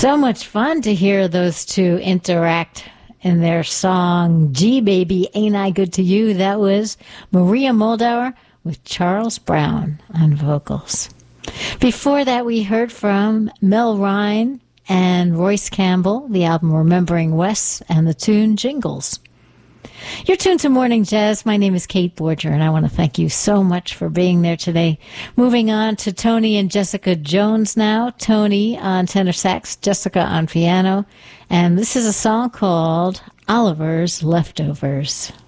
So much fun to hear those two interact in their song, Gee Baby, Ain't I Good to You? That was Maria Moldauer with Charles Brown on vocals. Before that, we heard from Mel Ryan and Royce Campbell, the album Remembering Wes, and the tune Jingles. You're tuned to Morning Jazz. My name is Kate Borger, and I want to thank you so much for being there today. Moving on to Tony and Jessica Jones now. Tony on tenor sax, Jessica on piano. And this is a song called Oliver's Leftovers.